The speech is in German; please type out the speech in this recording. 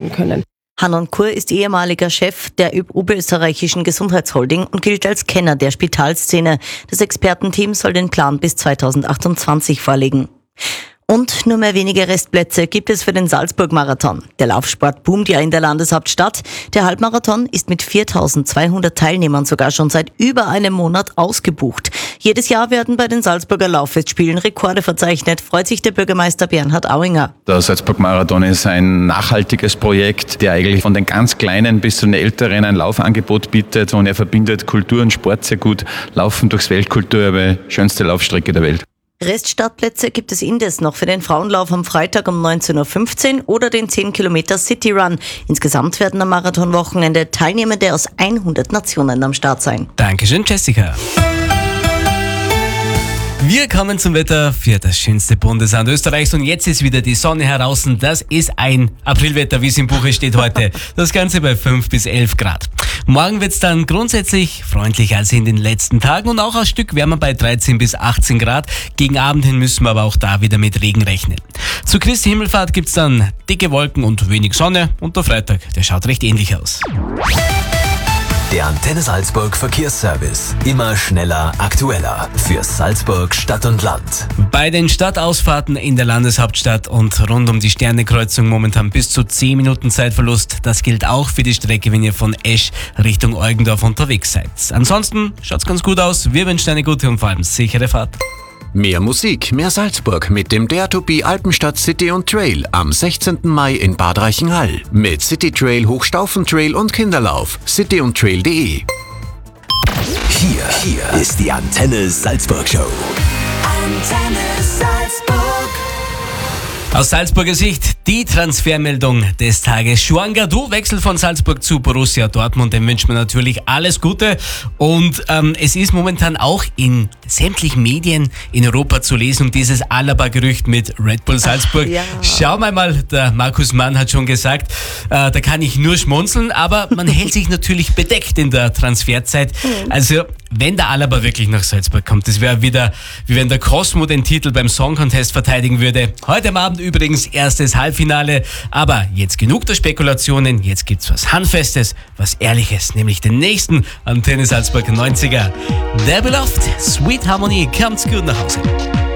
werden können. Hanon Kur ist ehemaliger Chef der oberösterreichischen Gesundheitsholding und gilt als Kenner der Spitalszene. Das Expertenteam soll den Plan bis 2028 vorlegen. Und nur mehr wenige Restplätze gibt es für den Salzburg-Marathon. Der Laufsport boomt ja in der Landeshauptstadt. Der Halbmarathon ist mit 4.200 Teilnehmern sogar schon seit über einem Monat ausgebucht. Jedes Jahr werden bei den Salzburger Lauffestspielen Rekorde verzeichnet, freut sich der Bürgermeister Bernhard Auinger. Der Salzburg-Marathon ist ein nachhaltiges Projekt, der eigentlich von den ganz Kleinen bis zu den Älteren ein Laufangebot bietet, und er verbindet Kultur und Sport sehr gut. Laufen durchs Weltkulturerbe, schönste Laufstrecke der Welt. Reststartplätze gibt es indes noch für den Frauenlauf am Freitag um 19.15 Uhr oder den 10 Kilometer City Run. Insgesamt werden am Marathonwochenende Teilnehmende aus 100 Nationen am Start sein. Dankeschön, Jessica. Wir kommen zum Wetter für das schönste Bundesland Österreichs und jetzt ist wieder die Sonne heraus. Das ist ein Aprilwetter, wie es im Buche steht heute. Das Ganze bei 5 bis 11 Grad. Morgen wird es dann grundsätzlich freundlicher als in den letzten Tagen und auch ein Stück wärmer bei 13 bis 18 Grad. Gegen Abend hin müssen wir aber auch da wieder mit Regen rechnen. Zu Christi Himmelfahrt gibt es dann dicke Wolken und wenig Sonne und der Freitag, der schaut recht ähnlich aus. Der Antenne Salzburg Verkehrsservice. Immer schneller, aktueller. Für Salzburg Stadt und Land. Bei den Stadtausfahrten in der Landeshauptstadt und rund um die Sternekreuzung momentan bis zu 10 Minuten Zeitverlust. Das gilt auch für die Strecke, wenn ihr von Esch Richtung Eugendorf unterwegs seid. Ansonsten schaut's ganz gut aus. Wir wünschen eine gute und vor allem sichere Fahrt. Mehr Musik, mehr Salzburg mit dem Dare to Be Alpenstadt City und Trail am 16. Mai in Bad Reichenhall. Mit City Trail, Hochstaufentrail und Kinderlauf. cityundtrail.de. Hier ist die Antenne Salzburg Show. Antenne Salzburg. Aus Salzburger Sicht die Transfermeldung des Tages. Juan Gadou wechselt von Salzburg zu Borussia Dortmund. Dem wünschen wir natürlich alles Gute. Und es ist momentan auch in sämtlichen Medien in Europa zu lesen um dieses Alaba-Gerücht mit Red Bull Salzburg. Ja. Schauen wir mal, der Markus Mann hat schon gesagt, da kann ich nur schmunzeln, aber man hält sich natürlich bedeckt in der Transferzeit. Also wenn der Alaba wirklich nach Salzburg kommt, das wäre wieder, wie wenn der Cosmo den Titel beim Song Contest verteidigen würde. Heute am Abend übrigens erstes Halbfinale, aber jetzt genug der Spekulationen, jetzt gibt's was Handfestes, was Ehrliches, nämlich den nächsten Antenne Salzburg 90er. Der Beloved, Sweet Harmony, kommt's gut nach Hause.